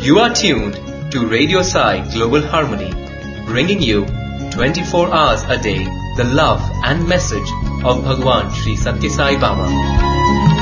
You are tuned to Radio Sai Global Harmony, bringing you 24 hours a day the love and message of Bhagwan Sri Satya Sai Baba.